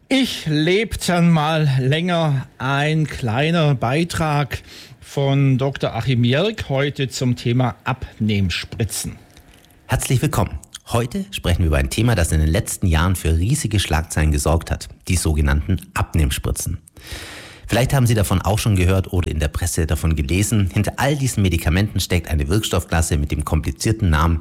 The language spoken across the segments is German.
Ich lebte mal länger, ein kleiner Beitrag von Dr. Achim Jerk, heute zum Thema Abnehmspritzen. Herzlich willkommen. Heute sprechen wir über ein Thema, das in den letzten Jahren für riesige Schlagzeilen gesorgt hat, die sogenannten Abnehmspritzen. Vielleicht haben Sie davon auch schon gehört oder in der Presse davon gelesen. Hinter all diesen Medikamenten steckt eine Wirkstoffklasse mit dem komplizierten Namen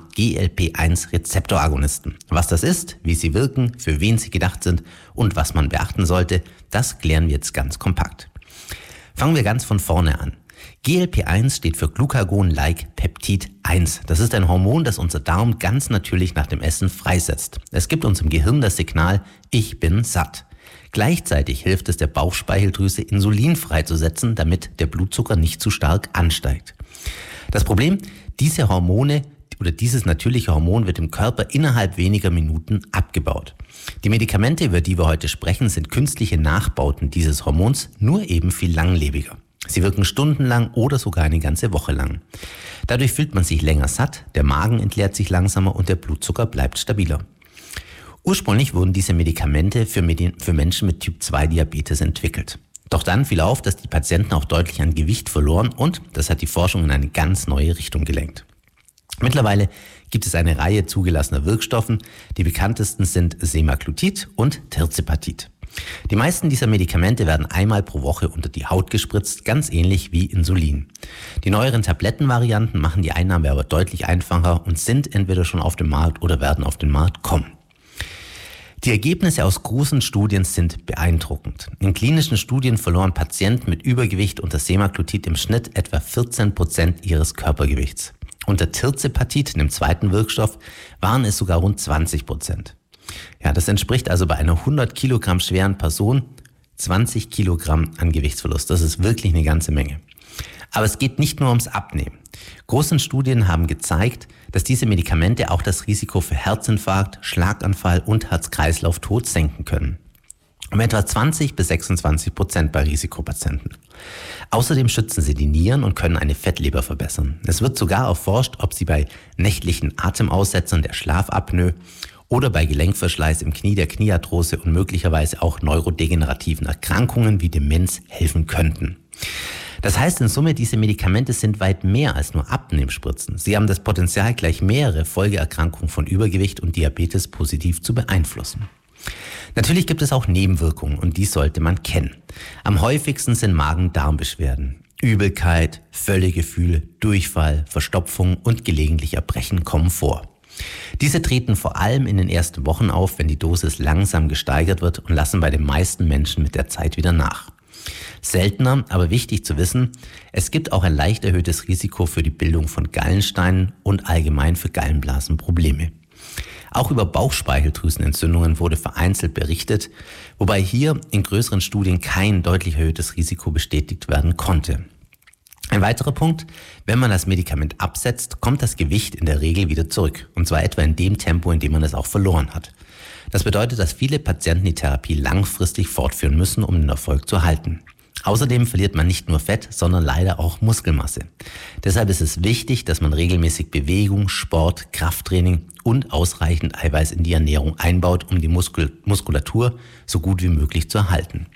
GLP-1-Rezeptoragonisten. Was das ist, wie sie wirken, für wen sie gedacht sind und was man beachten sollte, das klären wir jetzt ganz kompakt. Fangen wir ganz von vorne an. GLP-1 steht für Glucagon-like Peptid 1. Das ist ein Hormon, das unser Darm ganz natürlich nach dem Essen freisetzt. Es gibt unserem Gehirn das Signal, ich bin satt. Gleichzeitig hilft es der Bauchspeicheldrüse, Insulin freizusetzen, damit der Blutzucker nicht zu stark ansteigt. Das Problem, dieses natürliche Hormon wird im Körper innerhalb weniger Minuten abgebaut. Die Medikamente, über die wir heute sprechen, sind künstliche Nachbauten dieses Hormons, nur eben viel langlebiger. Sie wirken stundenlang oder sogar eine ganze Woche lang. Dadurch fühlt man sich länger satt, der Magen entleert sich langsamer und der Blutzucker bleibt stabiler. Ursprünglich wurden diese Medikamente für Menschen mit Typ-2-Diabetes entwickelt. Doch dann fiel auf, dass die Patienten auch deutlich an Gewicht verloren und das hat die Forschung in eine ganz neue Richtung gelenkt. Mittlerweile gibt es eine Reihe zugelassener Wirkstoffen. Die bekanntesten sind Semaglutid und Tirzepatid. Die meisten dieser Medikamente werden einmal pro Woche unter die Haut gespritzt, ganz ähnlich wie Insulin. Die neueren Tablettenvarianten machen die Einnahme aber deutlich einfacher und sind entweder schon auf dem Markt oder werden auf den Markt kommen. Die Ergebnisse aus großen Studien sind beeindruckend. In klinischen Studien verloren Patienten mit Übergewicht unter Semaglutid im Schnitt etwa 14% ihres Körpergewichts. Unter Tirzepatid, dem zweiten Wirkstoff, waren es sogar rund 20%. Ja, das entspricht also bei einer 100 Kilogramm schweren Person 20 Kilogramm an Gewichtsverlust. Das ist wirklich eine ganze Menge. Aber es geht nicht nur ums Abnehmen. Große Studien haben gezeigt, dass diese Medikamente auch das Risiko für Herzinfarkt, Schlaganfall und Herz-Kreislauf-Tod senken können. Um etwa 20-26% bei Risikopatienten. Außerdem schützen sie die Nieren und können eine Fettleber verbessern. Es wird sogar erforscht, ob sie bei nächtlichen Atemaussetzern der Schlafapnoe oder bei Gelenkverschleiß im Knie, der Kniearthrose und möglicherweise auch neurodegenerativen Erkrankungen wie Demenz helfen könnten. Das heißt in Summe, diese Medikamente sind weit mehr als nur Abnehmspritzen. Sie haben das Potenzial, gleich mehrere Folgeerkrankungen von Übergewicht und Diabetes positiv zu beeinflussen. Natürlich gibt es auch Nebenwirkungen und die sollte man kennen. Am häufigsten sind Magen-Darm-Beschwerden. Übelkeit, Völlegefühl, Durchfall, Verstopfung und gelegentlich Erbrechen kommen vor. Diese treten vor allem in den ersten Wochen auf, wenn die Dosis langsam gesteigert wird und lassen bei den meisten Menschen mit der Zeit wieder nach. Seltener, aber wichtig zu wissen, es gibt auch ein leicht erhöhtes Risiko für die Bildung von Gallensteinen und allgemein für Gallenblasenprobleme. Auch über Bauchspeicheldrüsenentzündungen wurde vereinzelt berichtet, wobei hier in größeren Studien kein deutlich erhöhtes Risiko bestätigt werden konnte. Ein weiterer Punkt, wenn man das Medikament absetzt, kommt das Gewicht in der Regel wieder zurück. Und zwar etwa in dem Tempo, in dem man es auch verloren hat. Das bedeutet, dass viele Patienten die Therapie langfristig fortführen müssen, um den Erfolg zu halten. Außerdem verliert man nicht nur Fett, sondern leider auch Muskelmasse. Deshalb ist es wichtig, dass man regelmäßig Bewegung, Sport, Krafttraining und ausreichend Eiweiß in die Ernährung einbaut, um die Muskulatur so gut wie möglich zu erhalten.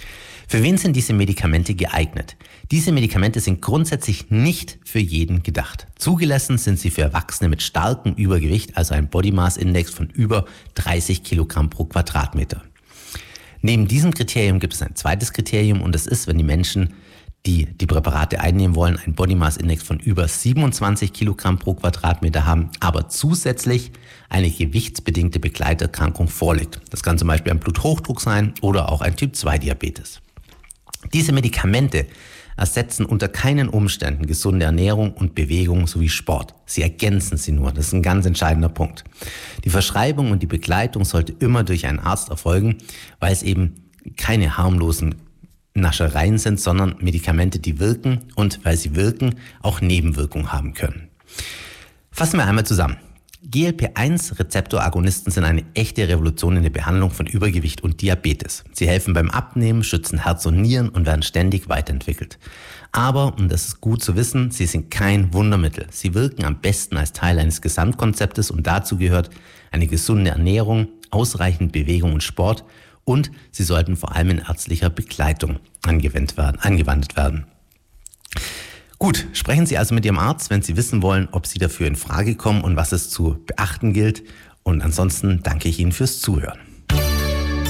Für wen sind diese Medikamente geeignet? Diese Medikamente sind grundsätzlich nicht für jeden gedacht. Zugelassen sind sie für Erwachsene mit starkem Übergewicht, also einem Body Mass Index von über 30 Kilogramm pro Quadratmeter. Neben diesem Kriterium gibt es ein zweites Kriterium und das ist, wenn die Menschen, die die Präparate einnehmen wollen, einen Body Mass Index von über 27 Kilogramm pro Quadratmeter haben, aber zusätzlich eine gewichtsbedingte Begleiterkrankung vorliegt. Das kann zum Beispiel ein Bluthochdruck sein oder auch ein Typ-2-Diabetes. Diese Medikamente ersetzen unter keinen Umständen gesunde Ernährung und Bewegung sowie Sport. Sie ergänzen sie nur. Das ist ein ganz entscheidender Punkt. Die Verschreibung und die Begleitung sollte immer durch einen Arzt erfolgen, weil es eben keine harmlosen Naschereien sind, sondern Medikamente, die wirken und weil sie wirken, auch Nebenwirkungen haben können. Fassen wir einmal zusammen. GLP-1-Rezeptoragonisten sind eine echte Revolution in der Behandlung von Übergewicht und Diabetes. Sie helfen beim Abnehmen, schützen Herz und Nieren und werden ständig weiterentwickelt. Aber, und das ist gut zu wissen, sie sind kein Wundermittel. Sie wirken am besten als Teil eines Gesamtkonzeptes und dazu gehört eine gesunde Ernährung, ausreichend Bewegung und Sport und sie sollten vor allem in ärztlicher Begleitung angewandt werden. Gut, sprechen Sie also mit Ihrem Arzt, wenn Sie wissen wollen, ob Sie dafür in Frage kommen und was es zu beachten gilt. Und ansonsten danke ich Ihnen fürs Zuhören.